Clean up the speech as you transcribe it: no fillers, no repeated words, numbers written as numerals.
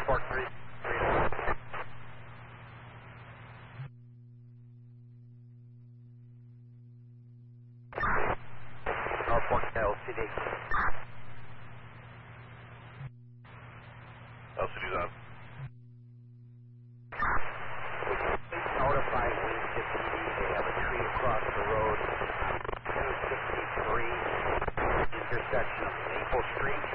Norfolk 3. Norfolk LCD. LCD's on. Please notify Winship PD they have a tree across the road on 263, intersection of Maple Street.